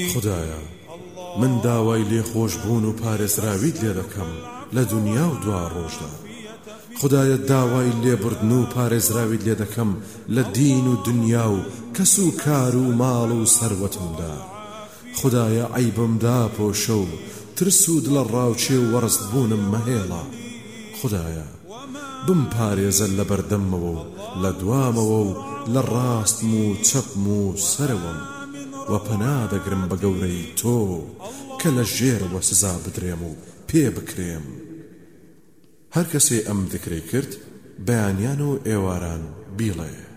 خدایە من داوای لێخۆشبوون و پارێزراویت لێ دەکەم لە دنیا و دوا ڕۆژدا. خدایە داوای لێبردن و پارێزراویت لێ دەکەم لە دین و دنیا و کەس و کار و ماڵ و سەروەتمدا. خدایە عەیبمدا پۆشە و ترس و دڵە ڕاوچێ و وەڕست بوونم مەهێڵە. خدایە بمپارێزە لە بەردەممەوە و لە دوامەوە و لە ڕاستم و چەپم و سەرەوەم و پەنا دەگرم بە گەورەی تۆ کە لە ژێرەوە سزا بدرێم و پێ بکرێم. هەر کەسێ ئەم ذکرەی کرد بەیانیان و ئێواران بیڵێ